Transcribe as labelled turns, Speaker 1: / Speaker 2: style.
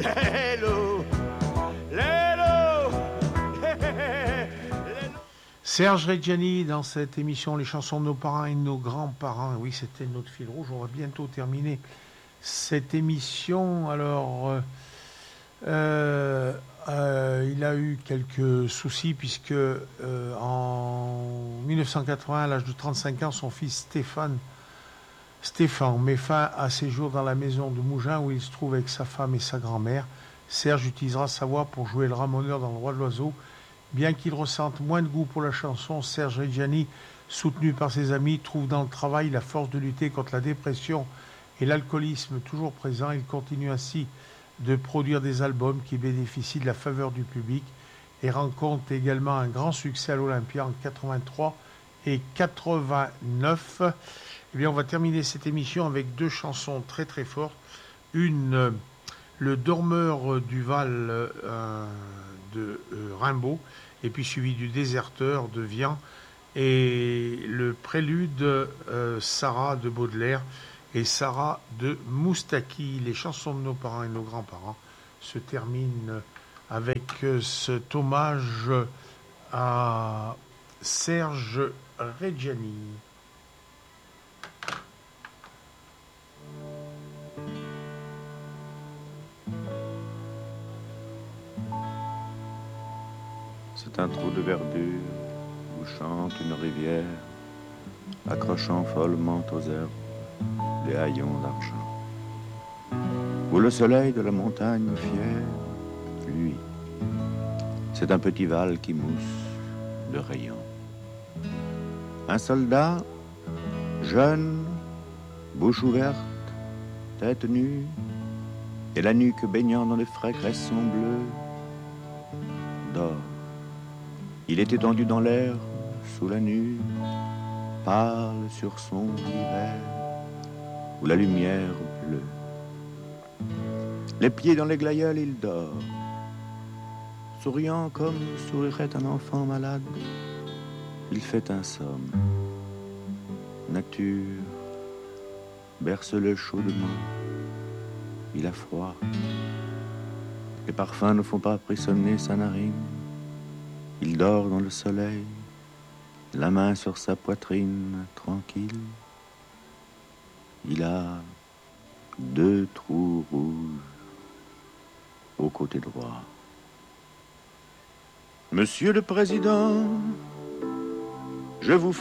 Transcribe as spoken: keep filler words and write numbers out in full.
Speaker 1: Lélo, lélo, lélo.
Speaker 2: Serge Reggiani dans cette émission Les chansons de nos parents et de nos grands-parents. Oui, c'était notre fil rouge. On va bientôt terminer cette émission. Alors, euh, euh, euh, il a eu quelques soucis puisque euh, en dix-neuf cent quatre-vingts, à l'âge de trente-cinq ans, son fils Stéphane, Stéphane met fin à ses jours dans la maison de Mougins où il se trouve avec sa femme et sa grand-mère. Serge utilisera sa voix pour jouer le ramoneur dans Le Roi de l'Oiseau. Bien qu'il ressente moins de goût pour la chanson, Serge Reggiani, soutenu par ses amis, trouve dans le travail la force de lutter contre la dépression et l'alcoolisme toujours présent. Il continue ainsi de produire des albums qui bénéficient de la faveur du public et rencontre également un grand succès à l'Olympia en quatre-vingt-trois et quatre-vingt-neuf. Eh bien, on va terminer cette émission avec deux chansons très très fortes. Une, euh, Le Dormeur du Val euh, de euh, Rimbaud, et puis suivi du Déserteur de Vian, et le prélude euh, Sarah de Baudelaire et Sarah de Moustaki. Les chansons de nos parents et de nos grands-parents se terminent avec cet hommage à Serge Reggiani.
Speaker 3: C'est un trou de verdure où chante une rivière, accrochant follement aux herbes les haillons d'argent. Où le soleil de la montagne fière, lui, c'est un petit val qui mousse de rayons. Un soldat, jeune, bouche ouverte, tête nue, et la nuque baignant dans les frais cressons bleus, dort. Il est étendu dans l'air, sous la nue, pâle sur son hiver, où la lumière pleut. Les pieds dans les glaïeuls, il dort, souriant comme sourirait un enfant malade. Il fait un somme. Nature berce-le chaudement. Il a froid. Les parfums ne font pas frissonner sa narine. Il dort dans le soleil, la main sur sa poitrine tranquille. Il a deux trous rouges au côté droit. Monsieur le Président, je vous